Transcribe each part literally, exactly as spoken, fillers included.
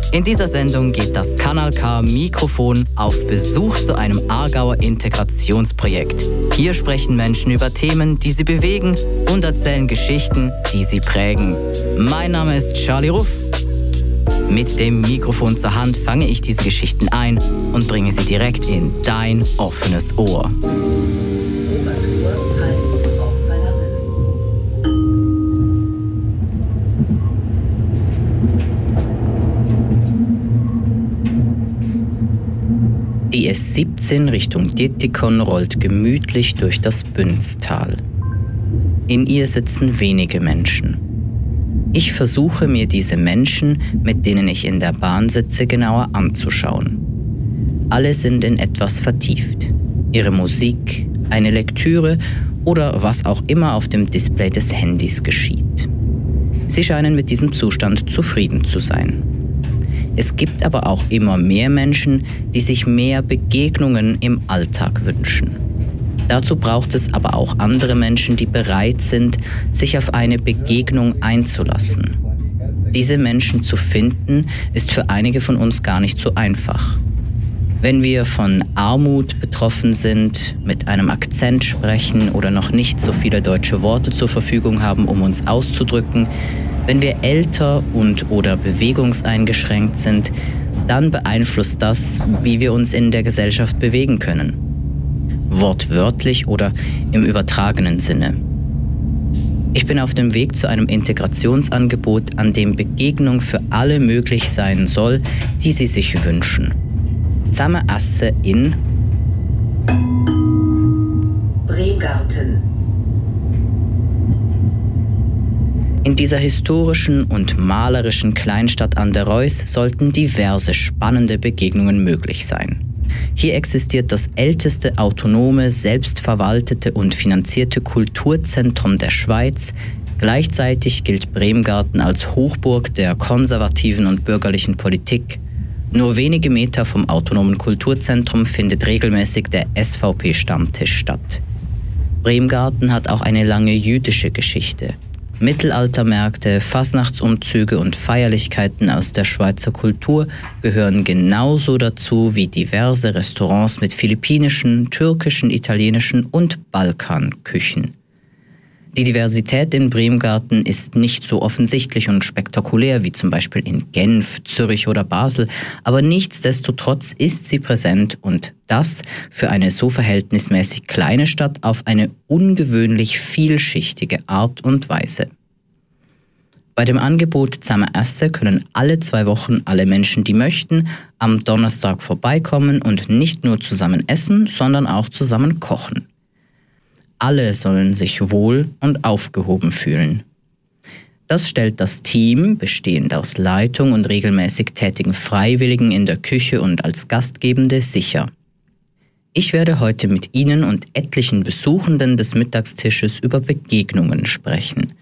In dieser Sendung geht das Kanal K Mikrofon auf Besuch zu einem Aargauer Integrationsprojekt. Hier sprechen Menschen über Themen, die sie bewegen und erzählen Geschichten, die sie prägen. Mein Name ist Charlie Ruff. Mit dem Mikrofon zur Hand fange ich diese Geschichten ein und bringe sie direkt in dein offenes Ohr. Die S siebzehn Richtung Dietikon rollt gemütlich durch das Bünztal. In ihr sitzen wenige Menschen. Ich versuche mir diese Menschen, mit denen ich in der Bahn sitze, genauer anzuschauen. Alle sind in etwas vertieft. Ihre Musik, eine Lektüre oder was auch immer auf dem Display des Handys geschieht. Sie scheinen mit diesem Zustand zufrieden zu sein. Es gibt aber auch immer mehr Menschen, die sich mehr Begegnungen im Alltag wünschen. Dazu braucht es aber auch andere Menschen, die bereit sind, sich auf eine Begegnung einzulassen. Diese Menschen zu finden, ist für einige von uns gar nicht so einfach. Wenn wir von Armut betroffen sind, mit einem Akzent sprechen oder noch nicht so viele deutsche Worte zur Verfügung haben, um uns auszudrücken, wenn wir älter und oder bewegungseingeschränkt sind, dann beeinflusst das, wie wir uns in der Gesellschaft bewegen können. Wortwörtlich oder im übertragenen Sinne. Ich bin auf dem Weg zu einem Integrationsangebot, an dem Begegnung für alle möglich sein soll, die sie sich wünschen. Zusammen essen in Bremgarten. In dieser historischen und malerischen Kleinstadt an der Reuss sollten diverse spannende Begegnungen möglich sein. Hier existiert das älteste autonome, selbstverwaltete und finanzierte Kulturzentrum der Schweiz. Gleichzeitig gilt Bremgarten als Hochburg der konservativen und bürgerlichen Politik. Nur wenige Meter vom autonomen Kulturzentrum findet regelmäßig der S V P-Stammtisch statt. Bremgarten hat auch eine lange jüdische Geschichte. Mittelaltermärkte, Fasnachtsumzüge und Feierlichkeiten aus der Schweizer Kultur gehören genauso dazu wie diverse Restaurants mit philippinischen, türkischen, italienischen und Balkanküchen. Die Diversität in Bremgarten ist nicht so offensichtlich und spektakulär wie zum Beispiel in Genf, Zürich oder Basel, aber nichtsdestotrotz ist sie präsent und das für eine so verhältnismäßig kleine Stadt auf eine ungewöhnlich vielschichtige Art und Weise. Bei dem Angebot «Zusammen essen» können alle zwei Wochen alle Menschen, die möchten, am Donnerstag vorbeikommen und nicht nur zusammen essen, sondern auch zusammen kochen. Alle sollen sich wohl und aufgehoben fühlen. Das stellt das Team, bestehend aus Leitung und regelmäßig tätigen Freiwilligen in der Küche und als Gastgebende, sicher. Ich werde heute mit Ihnen und etlichen Besuchenden des Mittagstisches über Begegnungen sprechen.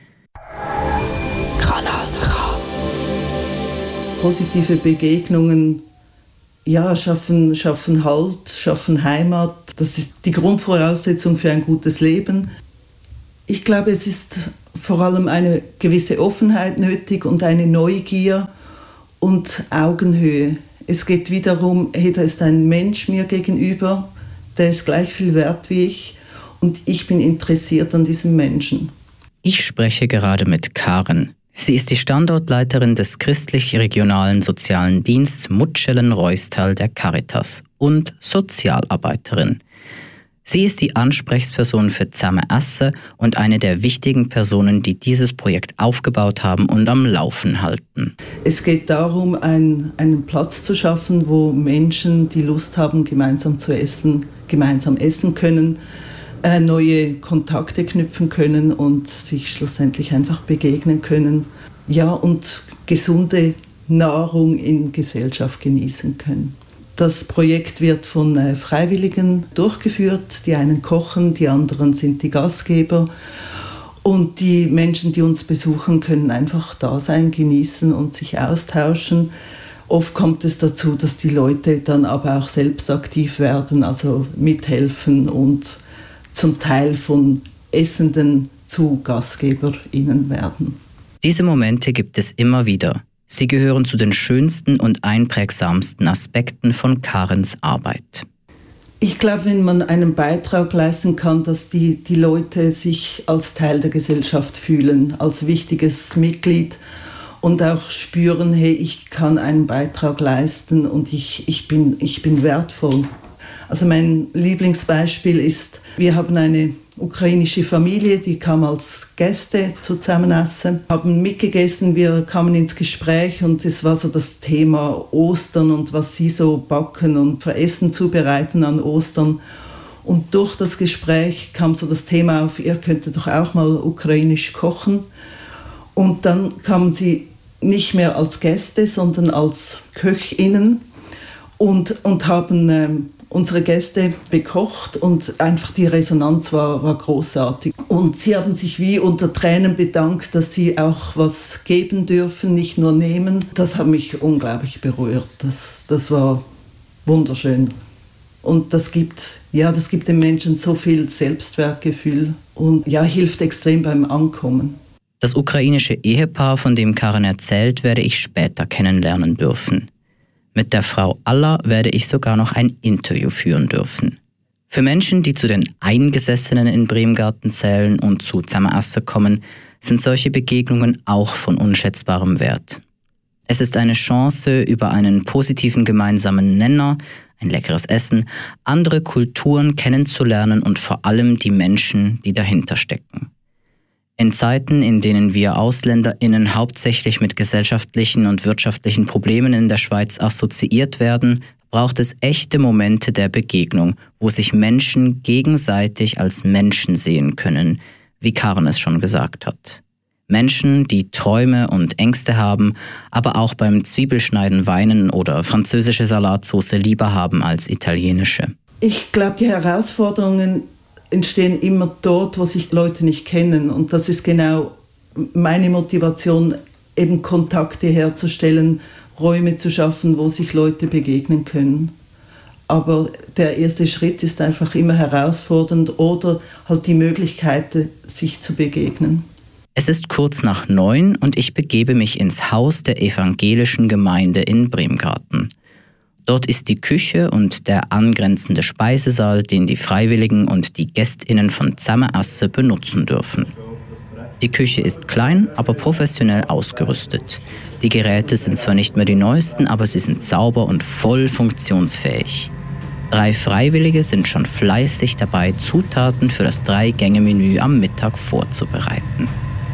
Kanal K. Positive Begegnungen Ja, schaffen, schaffen Halt, schaffen Heimat. Das ist die Grundvoraussetzung für ein gutes Leben. Ich glaube, es ist vor allem eine gewisse Offenheit nötig und eine Neugier und Augenhöhe. Es geht wiederum, hey, da ist ein Mensch mir gegenüber, der ist gleich viel wert wie ich und ich bin interessiert an diesem Menschen. Ich spreche gerade mit Karen. Sie ist die Standortleiterin des christlich-regionalen sozialen Diensts Mutschellen-Reustal der Caritas und Sozialarbeiterin. Sie ist die Ansprechperson für «Zusammen essen» und eine der wichtigen Personen, die dieses Projekt aufgebaut haben und am Laufen halten. Es geht darum, ein, einen Platz zu schaffen, wo Menschen, die Lust haben, gemeinsam zu essen, gemeinsam essen können, äh, neue Kontakte knüpfen können und sich schlussendlich einfach begegnen können. Ja, und gesunde Nahrung in Gesellschaft genießen können. Das Projekt wird von äh, Freiwilligen durchgeführt. Die einen kochen, die anderen sind die Gastgeber. Und die Menschen, die uns besuchen, können einfach da sein, genießen und sich austauschen. Oft kommt es dazu, dass die Leute dann aber auch selbst aktiv werden, also mithelfen und zum Teil von Essenden zu GastgeberInnen werden. Diese Momente gibt es immer wieder. Sie gehören zu den schönsten und einprägsamsten Aspekten von Karens Arbeit. Ich glaube, wenn man einen Beitrag leisten kann, dass die, die Leute sich als Teil der Gesellschaft fühlen, als wichtiges Mitglied und auch spüren, hey, ich kann einen Beitrag leisten und ich, ich, bin, ich bin wertvoll. Also mein Lieblingsbeispiel ist, wir haben eine ukrainische Familie, die kam als Gäste zu Zusammenessen, haben mitgegessen, wir kamen ins Gespräch und es war so das Thema Ostern und was sie so backen und für Essen zubereiten an Ostern. Und durch das Gespräch kam so das Thema auf, ihr könntet doch auch mal ukrainisch kochen. Und dann kamen sie nicht mehr als Gäste, sondern als KöchInnen und, und haben ähm, unsere Gäste bekocht und einfach die Resonanz war, war großartig. Und sie haben sich wie unter Tränen bedankt, dass sie auch was geben dürfen, nicht nur nehmen. Das hat mich unglaublich berührt. Das, das war wunderschön. Und das gibt, ja, das gibt den Menschen so viel Selbstwertgefühl und ja, hilft extrem beim Ankommen. Das ukrainische Ehepaar, von dem Karen erzählt, werde ich später kennenlernen dürfen. Mit der Frau Aller werde ich sogar noch ein Interview führen dürfen. Für Menschen, die zu den Eingesessenen in Bremgarten zählen und zu Zusammenessen kommen, sind solche Begegnungen auch von unschätzbarem Wert. Es ist eine Chance, über einen positiven gemeinsamen Nenner, ein leckeres Essen, andere Kulturen kennenzulernen und vor allem die Menschen, die dahinter stecken. In Zeiten, in denen wir AusländerInnen hauptsächlich mit gesellschaftlichen und wirtschaftlichen Problemen in der Schweiz assoziiert werden, braucht es echte Momente der Begegnung, wo sich Menschen gegenseitig als Menschen sehen können, wie Karen es schon gesagt hat. Menschen, die Träume und Ängste haben, aber auch beim Zwiebelschneiden weinen oder französische Salatsauce lieber haben als italienische. Ich glaube, die Herausforderungen entstehen immer dort, wo sich Leute nicht kennen. Und das ist genau meine Motivation, eben Kontakte herzustellen, Räume zu schaffen, wo sich Leute begegnen können. Aber der erste Schritt ist einfach immer herausfordernd oder halt die Möglichkeit, sich zu begegnen. Es ist kurz nach neun und ich begebe mich ins Haus der evangelischen Gemeinde in Bremgarten. Dort ist die Küche und der angrenzende Speisesaal, den die Freiwilligen und die GästInnen von Zusammenessen benutzen dürfen. Die Küche ist klein, aber professionell ausgerüstet. Die Geräte sind zwar nicht mehr die neuesten, aber sie sind sauber und voll funktionsfähig. Drei Freiwillige sind schon fleißig dabei, Zutaten für das Drei-Gänge-Menü am Mittag vorzubereiten.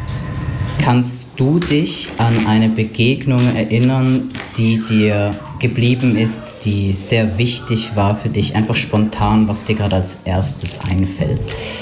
Kannst du dich an eine Begegnung erinnern, die dir geblieben ist, die sehr wichtig war für dich? Einfach spontan, was dir gerade als erstes einfällt.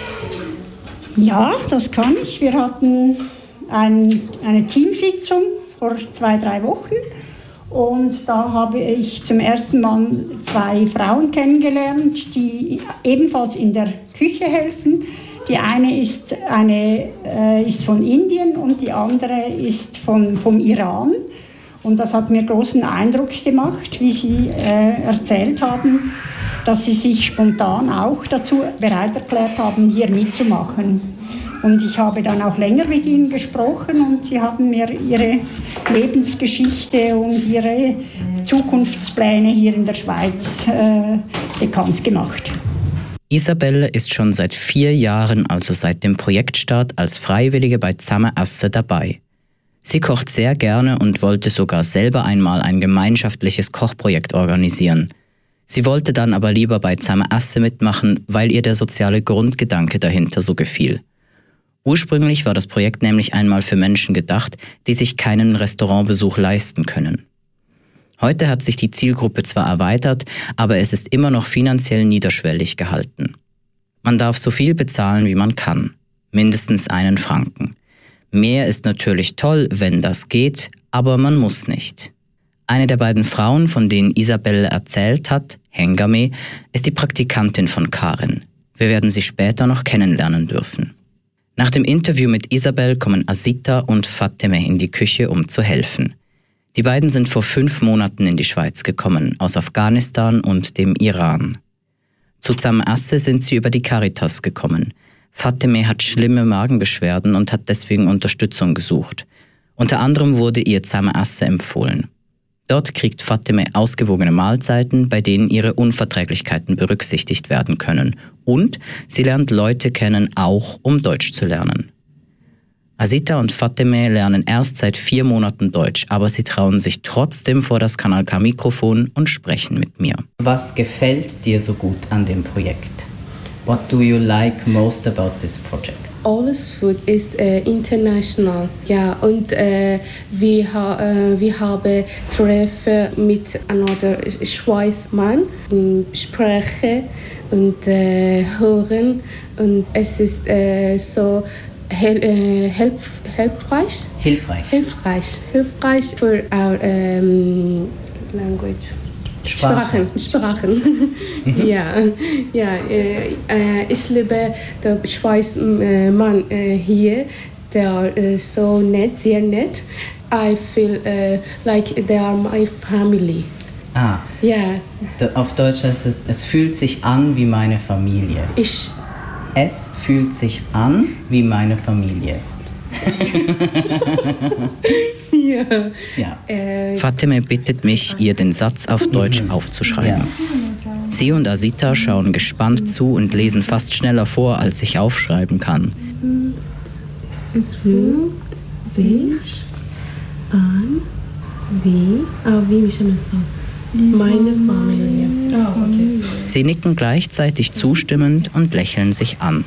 Ja, das kann ich. Wir hatten ein, eine Teamsitzung vor zwei, drei Wochen und da habe ich zum ersten Mal zwei Frauen kennengelernt, die ebenfalls in der Küche helfen. Die eine ist, eine, äh, ist von Indien und die andere ist von, vom Iran. Und das hat mir großen Eindruck gemacht, wie sie äh, erzählt haben, dass sie sich spontan auch dazu bereit erklärt haben, hier mitzumachen. Und ich habe dann auch länger mit ihnen gesprochen und sie haben mir ihre Lebensgeschichte und ihre Zukunftspläne hier in der Schweiz äh, bekannt gemacht. Isabelle ist schon seit vier Jahren, also seit dem Projektstart, als Freiwillige bei Zusammenessen dabei. Sie kocht sehr gerne und wollte sogar selber einmal ein gemeinschaftliches Kochprojekt organisieren. Sie wollte dann aber lieber bei Zusammenessen mitmachen, weil ihr der soziale Grundgedanke dahinter so gefiel. Ursprünglich war das Projekt nämlich einmal für Menschen gedacht, die sich keinen Restaurantbesuch leisten können. Heute hat sich die Zielgruppe zwar erweitert, aber es ist immer noch finanziell niederschwellig gehalten. Man darf so viel bezahlen, wie man kann. Mindestens einen Franken. Mehr ist natürlich toll, wenn das geht, aber man muss nicht. Eine der beiden Frauen, von denen Isabelle erzählt hat, Hengame, ist die Praktikantin von Karen. Wir werden sie später noch kennenlernen dürfen. Nach dem Interview mit Isabelle kommen Asita und Fateme in die Küche, um zu helfen. Die beiden sind vor fünf Monaten in die Schweiz gekommen, aus Afghanistan und dem Iran. Zu Zusammenessen sind sie über die Caritas gekommen. Fateme hat schlimme Magenbeschwerden und hat deswegen Unterstützung gesucht. Unter anderem wurde ihr Zusammen Essen empfohlen. Dort kriegt Fatime ausgewogene Mahlzeiten, bei denen ihre Unverträglichkeiten berücksichtigt werden können. Und sie lernt Leute kennen, auch um Deutsch zu lernen. Azita und Fatime lernen erst seit vier Monaten Deutsch, aber sie trauen sich trotzdem vor das Kanal K-Mikrofon und sprechen mit mir. Was gefällt dir so gut an dem Projekt? What do you like most about this project? Alles Food ist äh, international, ja, und äh, wir, ha, äh, wir haben Treffen mit einem Schweißmann, sprechen und äh, hören, und es ist äh, so hel, äh, hilf, hilfreich. Hilfreich. Hilfreich. Hilfreich für our um, language. Sprachen. Sprachen. ja, ja äh, äh, ich liebe den Schweißmann äh, hier, der äh, so nett, sehr nett. I feel uh, like they are my family. Ah, ja. Auf Deutsch heißt es, es fühlt sich an wie meine Familie. Ich. Es fühlt sich an wie meine Familie. ja. ja. Äh, Fatime bittet mich, ihr den Satz auf Deutsch mhm. aufzuschreiben. Ja. Sie und Azita schauen gespannt zu und lesen fast schneller vor, als ich aufschreiben kann. Es fühlt sich an wie, oh, wie ich immer so, meine Familie. Oh, okay. Sie nicken gleichzeitig zustimmend und lächeln sich an.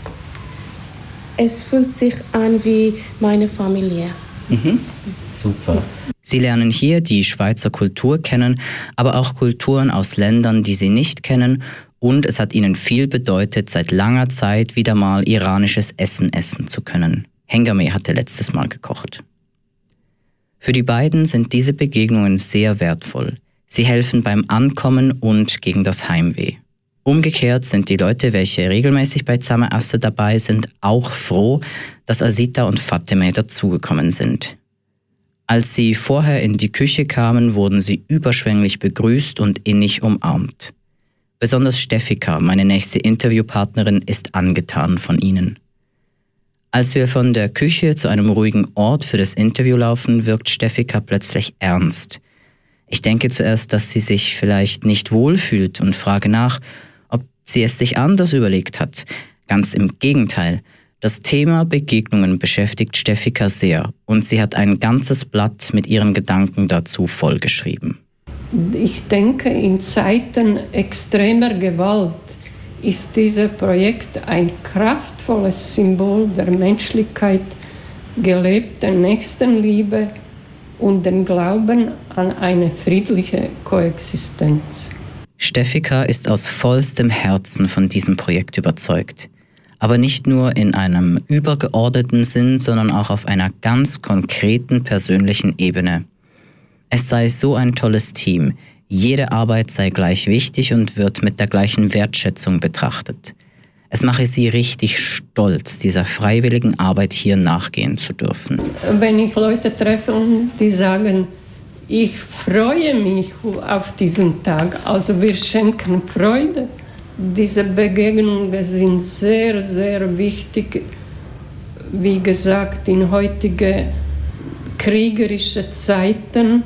Es fühlt sich an wie meine Familie. Mhm. Super. Sie lernen hier die Schweizer Kultur kennen, aber auch Kulturen aus Ländern, die sie nicht kennen, und es hat ihnen viel bedeutet, seit langer Zeit wieder mal iranisches Essen essen zu können. Hengame hatte letztes Mal gekocht. Für die beiden sind diese Begegnungen sehr wertvoll. Sie helfen beim Ankommen und gegen das Heimweh. Umgekehrt sind die Leute, welche regelmäßig bei Zusammen Essen dabei sind, auch froh, dass Azita und Fatime dazugekommen sind. Als sie vorher in die Küche kamen, wurden sie überschwänglich begrüßt und innig umarmt. Besonders Steffika, meine nächste Interviewpartnerin, ist angetan von ihnen. Als wir von der Küche zu einem ruhigen Ort für das Interview laufen, wirkt Steffika plötzlich ernst. Ich denke zuerst, dass sie sich vielleicht nicht wohlfühlt und frage nach, ob sie es sich anders überlegt hat. Ganz im Gegenteil. Das Thema Begegnungen beschäftigt Steffika sehr und sie hat ein ganzes Blatt mit ihren Gedanken dazu vollgeschrieben. Ich denke, in Zeiten extremer Gewalt ist dieses Projekt ein kraftvolles Symbol der Menschlichkeit, gelebter Nächstenliebe und den Glauben an eine friedliche Koexistenz. Steffika ist aus vollstem Herzen von diesem Projekt überzeugt. Aber nicht nur in einem übergeordneten Sinn, sondern auch auf einer ganz konkreten persönlichen Ebene. Es sei so ein tolles Team. Jede Arbeit sei gleich wichtig und wird mit der gleichen Wertschätzung betrachtet. Es mache sie richtig stolz, dieser freiwilligen Arbeit hier nachgehen zu dürfen. Wenn ich Leute treffe, die sagen, ich freue mich auf diesen Tag, also wir schenken Freude. Diese Begegnungen sind sehr, sehr wichtig, wie gesagt, in heutigen kriegerischen Zeiten,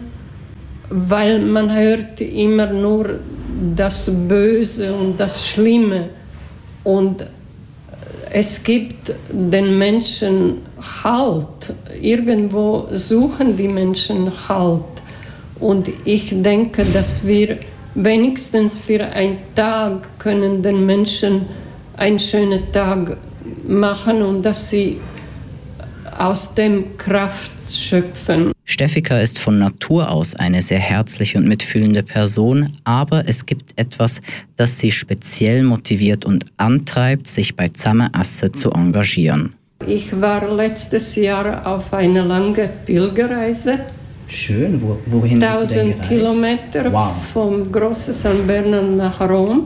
weil man hört immer nur das Böse und das Schlimme. Und es gibt den Menschen Halt. Irgendwo suchen die Menschen Halt. Und ich denke, dass wir wenigstens für einen Tag können den Menschen einen schönen Tag machen und dass sie aus dem Kraft schöpfen. Steffika ist von Natur aus eine sehr herzliche und mitfühlende Person, aber es gibt etwas, das sie speziell motiviert und antreibt, sich bei Zusammen Essen zu engagieren. Ich war letztes Jahr auf einer langen Pilgerreise. Schön, Wo, wohin bist du denn gereist? tausend Kilometer wow. Vom Großen San Bernard nach Rom.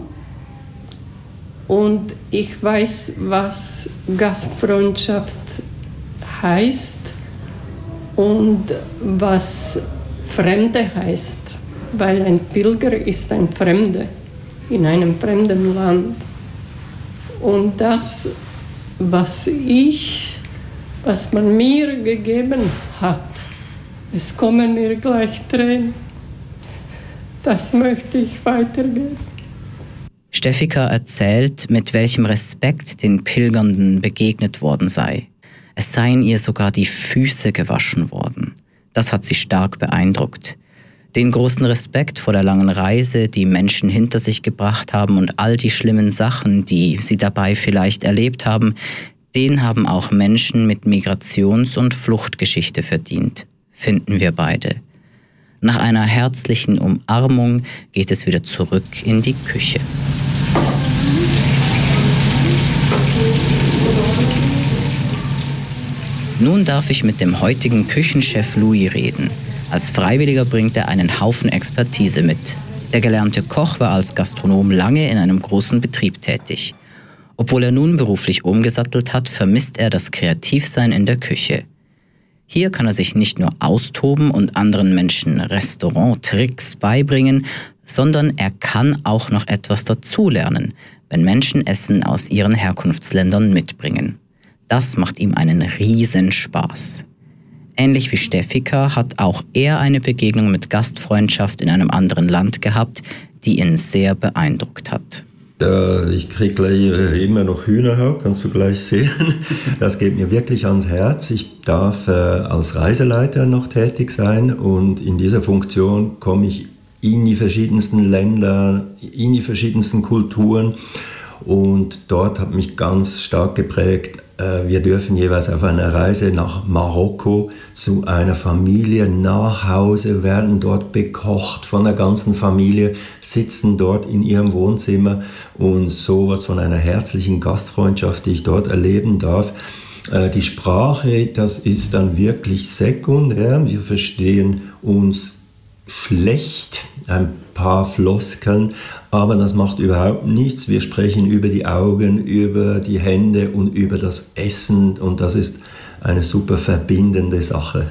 Und ich weiß, was Gastfreundschaft heißt und was Fremde heißt. Weil ein Pilger ist ein Fremder in einem fremden Land. Und das, was ich, was man mir gegeben hat, Es kommen mir gleich Tränen. Das möchte ich weitergeben. Steffika erzählt, mit welchem Respekt den Pilgernden begegnet worden sei. Es seien ihr sogar die Füße gewaschen worden. Das hat sie stark beeindruckt. Den großen Respekt vor der langen Reise, die Menschen hinter sich gebracht haben und all die schlimmen Sachen, die sie dabei vielleicht erlebt haben, den haben auch Menschen mit Migrations- und Fluchtgeschichte verdient, finden wir beide. Nach einer herzlichen Umarmung geht es wieder zurück in die Küche. Nun darf ich mit dem heutigen Küchenchef Louis reden. Als Freiwilliger bringt er einen Haufen Expertise mit. Der gelernte Koch war als Gastronom lange in einem großen Betrieb tätig. Obwohl er nun beruflich umgesattelt hat, vermisst er das Kreativsein in der Küche. Hier kann er sich nicht nur austoben und anderen Menschen Restaurant-Tricks beibringen, sondern er kann auch noch etwas dazulernen, wenn Menschen Essen aus ihren Herkunftsländern mitbringen. Das macht ihm einen riesen Spaß. Ähnlich wie Steffika hat auch er eine Begegnung mit Gastfreundschaft in einem anderen Land gehabt, die ihn sehr beeindruckt hat. Da, ich kriege gleich immer noch Hühnerhaut, kannst du gleich sehen. Das geht mir wirklich ans Herz. Ich darf äh, als Reiseleiter noch tätig sein und in dieser Funktion komme ich in die verschiedensten Länder, in die verschiedensten Kulturen und dort hat mich ganz stark geprägt, wir dürfen jeweils auf einer Reise nach Marokko zu einer Familie nach Hause, werden dort bekocht von der ganzen Familie, sitzen dort in ihrem Wohnzimmer und sowas von einer herzlichen Gastfreundschaft, die ich dort erleben darf. Die Sprache, das ist dann wirklich sekundär. Wir verstehen uns schlecht, ein paar Floskeln, aber das macht überhaupt nichts. Wir sprechen über die Augen, über die Hände und über das Essen und das ist eine super verbindende Sache.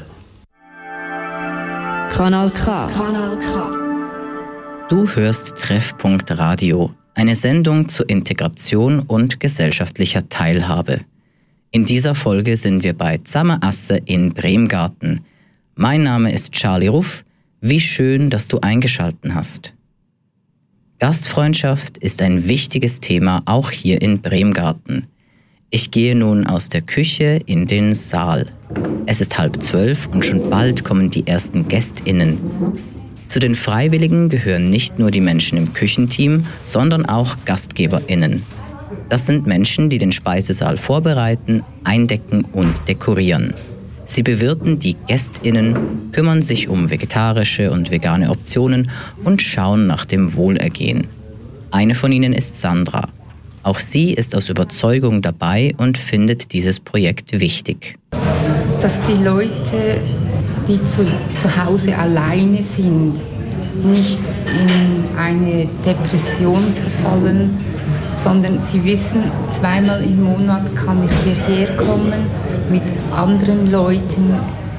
Kanal K. Kanal K. Du hörst Treffpunkt Radio, eine Sendung zur Integration und gesellschaftlicher Teilhabe. In dieser Folge sind wir bei Zama-Asse in Bremgarten. Mein Name ist Charlie Ruff. Wie schön, dass du eingeschaltet hast. Gastfreundschaft ist ein wichtiges Thema auch hier in Bremgarten. Ich gehe nun aus der Küche in den Saal. Es ist halb zwölf und schon bald kommen die ersten GästInnen. Zu den Freiwilligen gehören nicht nur die Menschen im Küchenteam, sondern auch GastgeberInnen. Das sind Menschen, die den Speisesaal vorbereiten, eindecken und dekorieren. Sie bewirten die GästInnen, kümmern sich um vegetarische und vegane Optionen und schauen nach dem Wohlergehen. Eine von ihnen ist Sandra. Auch sie ist aus Überzeugung dabei und findet dieses Projekt wichtig. Dass die Leute, die zu, zu Hause alleine sind, nicht in eine Depression verfallen, sondern sie wissen, zweimal im Monat kann ich hierher kommen, mit anderen Leuten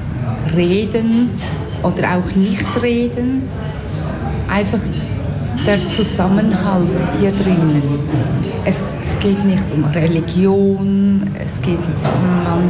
reden oder auch nicht reden. Einfach der Zusammenhalt hier drinnen. Es, es geht nicht um Religion, es geht, man,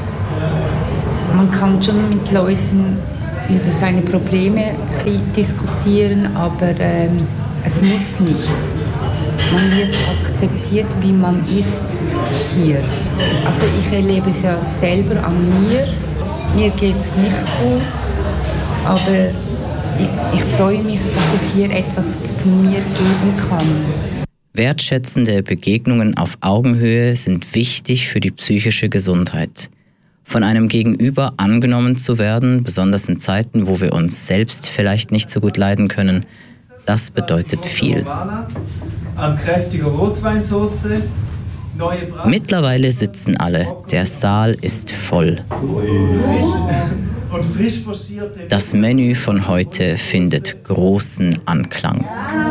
man kann schon mit Leuten über seine Probleme diskutieren, aber ähm, es muss nicht. Man wird akzeptiert, wie man ist hier. Also ich erlebe es ja selber an mir. Mir geht es nicht gut, aber ich, ich freue mich, dass ich hier etwas von mir geben kann. Wertschätzende Begegnungen auf Augenhöhe sind wichtig für die psychische Gesundheit. Von einem Gegenüber angenommen zu werden, besonders in Zeiten, wo wir uns selbst vielleicht nicht so gut leiden können, das bedeutet viel. An kräftiger Rotweinsauce. Mittlerweile sitzen alle. Der Saal ist voll. Das Menü von heute findet großen Anklang.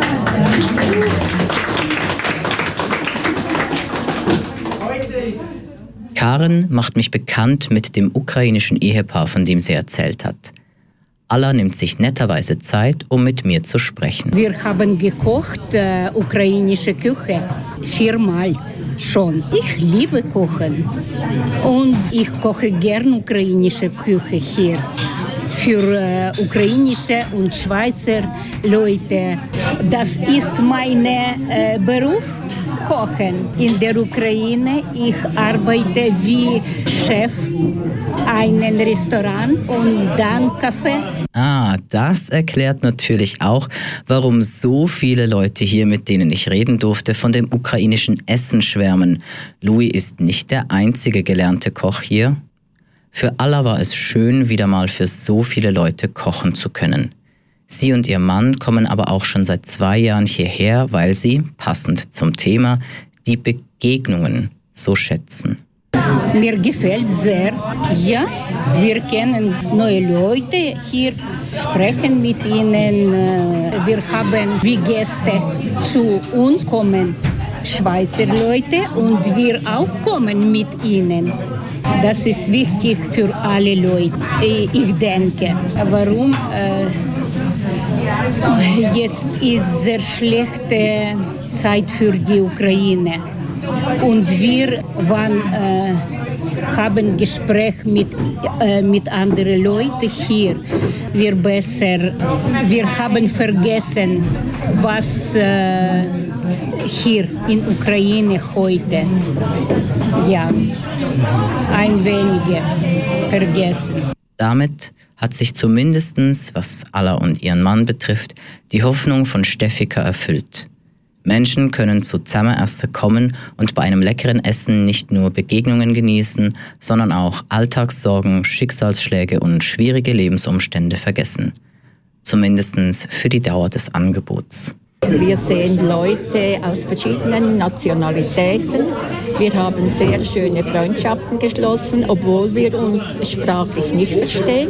Karen macht mich bekannt mit dem ukrainischen Ehepaar, von dem sie erzählt hat. Alla nimmt sich netterweise Zeit, um mit mir zu sprechen. Wir haben gekocht, äh, ukrainische Küche, viermal schon. Ich liebe Kochen und ich koche gern ukrainische Küche hier. für äh, ukrainische und Schweizer Leute. Das ist mein äh, Beruf, Kochen in der Ukraine. Ich arbeite wie Chef einem Restaurant und dann Kaffee. Ah, das erklärt natürlich auch, warum so viele Leute hier, mit denen ich reden durfte, von dem ukrainischen Essen schwärmen. Louis ist nicht der einzige gelernte Koch hier. Für Alla war es schön, wieder mal für so viele Leute kochen zu können. Sie und ihr Mann kommen aber auch schon seit zwei Jahren hierher, weil sie, passend zum Thema, die Begegnungen so schätzen. Mir gefällt sehr, ja, wir kennen neue Leute hier, sprechen mit ihnen, wir haben wie Gäste zu uns kommen, Schweizer Leute, und wir auch kommen mit ihnen. Das ist wichtig für alle Leute, ich denke. Warum? Jetzt ist sehr schlechte Zeit für die Ukraine. Und wir waren, äh, haben Gespräch mit, äh, mit anderen Leuten hier. Wir besser, wir haben vergessen, was äh, hier in Ukraine heute, ja, ein wenig vergessen. Damit hat sich zumindest, was Alla und ihren Mann betrifft, die Hoffnung von Steffika erfüllt. Menschen können zu Zusammenessen kommen und bei einem leckeren Essen nicht nur Begegnungen genießen, sondern auch Alltagssorgen, Schicksalsschläge und schwierige Lebensumstände vergessen. Zumindest für die Dauer des Angebots. Wir sehen Leute aus verschiedenen Nationalitäten. Wir haben sehr schöne Freundschaften geschlossen, obwohl wir uns sprachlich nicht verstehen.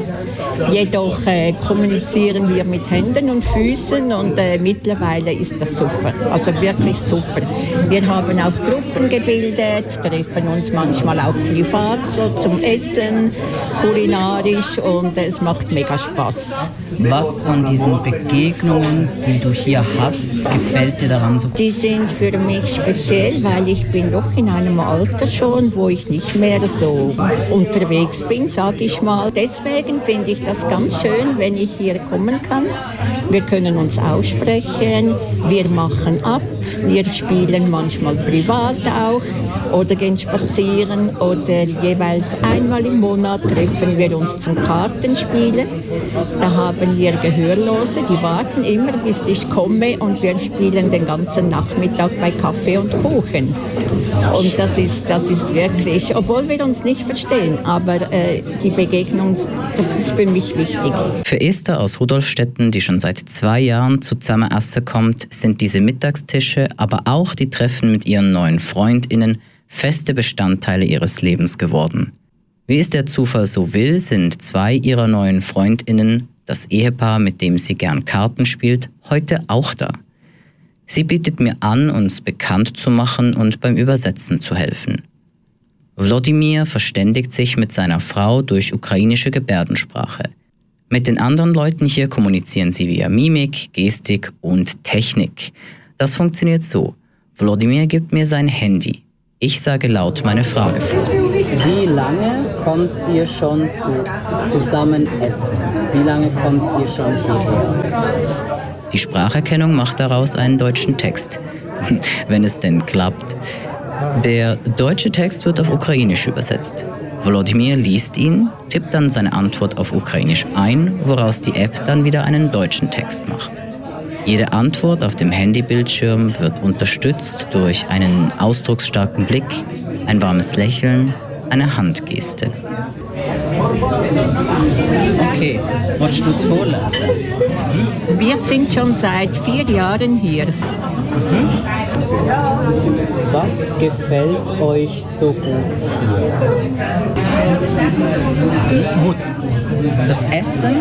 Jedoch äh, kommunizieren wir mit Händen und Füßen und äh, mittlerweile ist das super, also wirklich super. Wir haben auch Gruppen gebildet, treffen uns manchmal auch privat so zum Essen, kulinarisch, und äh, es macht mega Spaß. Was von diesen Begegnungen, die du hier hast, gefällt dir daran so? Die sind für mich speziell, weil ich bin doch in einem Alter schon, wo ich nicht mehr so unterwegs bin, sage ich mal. Deswegen finde ich das ganz schön, wenn ich hier kommen kann. Wir können uns aussprechen, wir machen ab, wir spielen manchmal privat auch oder gehen spazieren oder jeweils einmal im Monat treffen wir uns zum Kartenspielen. Da haben wir Gehörlose, die warten immer, bis ich komme, und wir spielen den ganzen Nachmittag bei Kaffee und Kuchen. Und das ist, das ist wirklich, obwohl wir uns nicht verstehen, aber äh, die Begegnung, das ist für mich wichtig. Für Esther aus Rudolfstetten, die schon seit zwei Jahren zu Zusammenessen kommt, sind diese Mittagstische, aber auch die Treffen mit ihren neuen FreundInnen feste Bestandteile ihres Lebens geworden. Wie es der Zufall so will, sind zwei ihrer neuen FreundInnen, das Ehepaar, mit dem sie gern Karten spielt, heute auch da. Sie bietet mir an, uns bekannt zu machen und beim Übersetzen zu helfen. Wladimir verständigt sich mit seiner Frau durch ukrainische Gebärdensprache. Mit den anderen Leuten hier kommunizieren sie via Mimik, Gestik und Technik. Das funktioniert so. Wladimir gibt mir sein Handy. Ich sage laut meine Frage vor. Wie lange kommt ihr schon zu zusammen essen? Wie lange kommt ihr schon hierher? Die Spracherkennung macht daraus einen deutschen Text, wenn es denn klappt. Der deutsche Text wird auf Ukrainisch übersetzt. Wladimir liest ihn, tippt dann seine Antwort auf Ukrainisch ein, woraus die App dann wieder einen deutschen Text macht. Jede Antwort auf dem Handybildschirm wird unterstützt durch einen ausdrucksstarken Blick, ein warmes Lächeln, eine Handgeste. Okay, willst du es vorlesen? Wir sind schon seit vier Jahren hier. Mhm. Was gefällt euch so gut hier? Das Essen?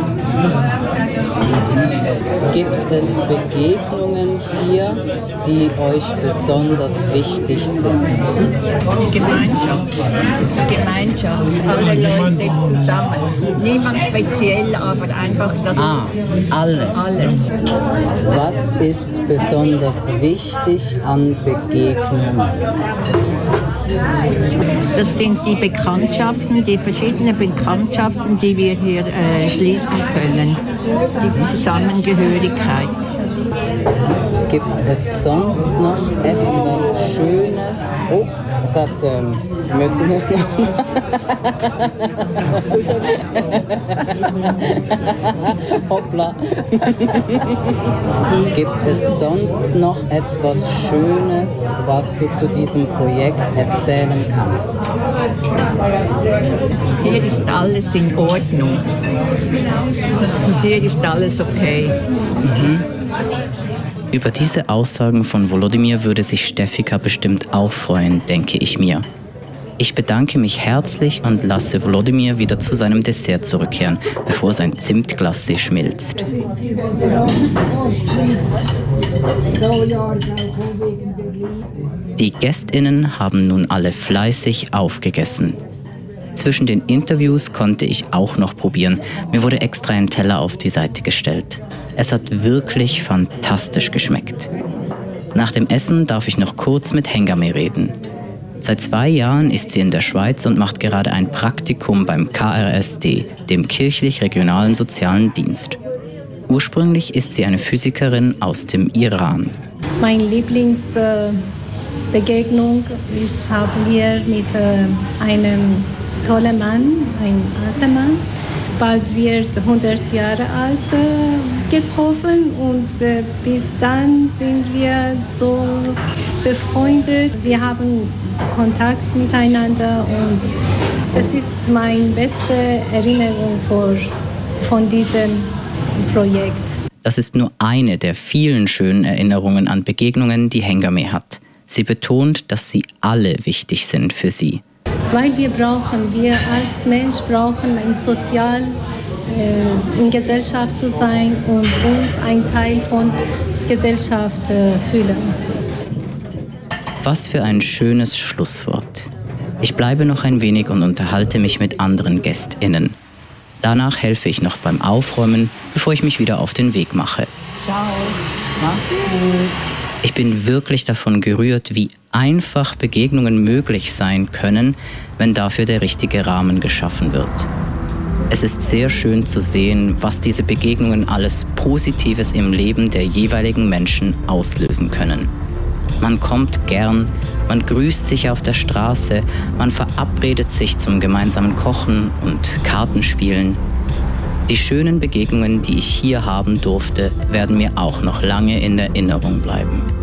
Gibt es Begegnungen hier, die euch besonders wichtig sind? Gemeinschaft. Gemeinschaft. Alle Leute zusammen. Niemand speziell, aber einfach das. Ah, alles. alles. Was ist besonders wichtig an Begegnungen? Das sind die Bekanntschaften, die verschiedenen Bekanntschaften, die wir hier äh, schließen können. Die Zusammengehörigkeit. Gibt es sonst noch etwas Schönes? Oh, es hat, ähm, wir müssen es noch. Hoppla. Gibt es sonst noch etwas Schönes, was du zu diesem Projekt erzählen kannst? Hier ist alles in Ordnung. Und hier ist alles okay. Mhm. Über diese Aussagen von Volodymyr würde sich Stefika bestimmt auch freuen, denke ich mir. Ich bedanke mich herzlich und lasse Volodymyr wieder zu seinem Dessert zurückkehren, bevor sein Zimtglace schmilzt. Die GästInnen haben nun alle fleißig aufgegessen. Zwischen den Interviews konnte ich auch noch probieren. Mir wurde extra ein Teller auf die Seite gestellt. Es hat wirklich fantastisch geschmeckt. Nach dem Essen darf ich noch kurz mit Hengame reden. Seit zwei Jahren ist sie in der Schweiz und macht gerade ein Praktikum beim K R S D, dem kirchlich-regionalen sozialen Dienst. Ursprünglich ist sie eine Physikerin aus dem Iran. Meine Lieblingsbegegnung, ich habe hier mit einem tollen Mann, ein alter Mann, bald wird hundert Jahre alt, getroffen und bis dann sind wir so befreundet. Wir haben Kontakt miteinander und das ist meine beste Erinnerung vor, von diesem Projekt. Das ist nur eine der vielen schönen Erinnerungen an Begegnungen, die Hengame hat. Sie betont, dass sie alle wichtig sind für sie. Weil wir brauchen, wir als Mensch brauchen ein sozial äh, in Gesellschaft zu sein und uns ein Teil von Gesellschaft äh, fühlen. Was für ein schönes Schlusswort. Ich bleibe noch ein wenig und unterhalte mich mit anderen GästInnen. Danach helfe ich noch beim Aufräumen, bevor ich mich wieder auf den Weg mache. Ciao. Mach's gut. Ich bin wirklich davon gerührt, wie einfach Begegnungen möglich sein können, wenn dafür der richtige Rahmen geschaffen wird. Es ist sehr schön zu sehen, was diese Begegnungen alles Positives im Leben der jeweiligen Menschen auslösen können. Man kommt gern, man grüßt sich auf der Straße, man verabredet sich zum gemeinsamen Kochen und Kartenspielen. Die schönen Begegnungen, die ich hier haben durfte, werden mir auch noch lange in Erinnerung bleiben.